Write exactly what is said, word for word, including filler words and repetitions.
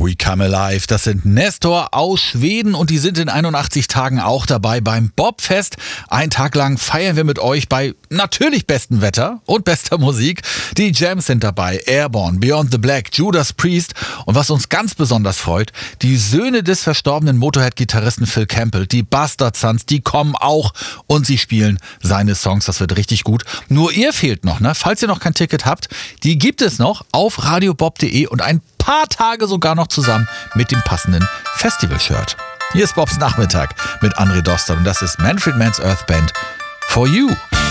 We Come Alive, das sind Nestor aus Schweden und die sind in einundachtzig Tagen auch dabei beim Bobfest. Einen Tag lang feiern wir mit euch bei natürlich bestem Wetter und bester Musik. Die Jams sind dabei, Airborne, Beyond the Black, Judas Priest und was uns ganz besonders freut, die Söhne des verstorbenen Motorhead-Gitarristen Phil Campbell, die Bastard Sons, die kommen auch und sie spielen seine Songs, das wird richtig gut. Nur ihr fehlt noch, ne? Falls ihr noch kein Ticket habt, die gibt es noch auf radiobob punkt de und ein paar Tage sogar noch zusammen mit dem passenden Festival-Shirt. Hier ist Bobs Nachmittag mit André Dostal und das ist Manfred Mann's Earth Band For You.